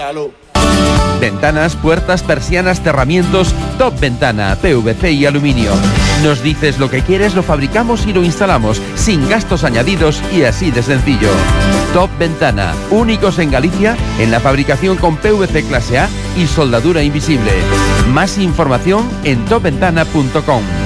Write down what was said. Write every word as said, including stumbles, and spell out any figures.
Aló. Ventanas, puertas, persianas, cerramientos, Top Ventana, P V C y aluminio. Nos dices lo que quieres, lo fabricamos y lo instalamos, sin gastos añadidos y así de sencillo. Top Ventana, únicos en Galicia en la fabricación con P V C clase A y soldadura invisible. Más información en top ventana punto com.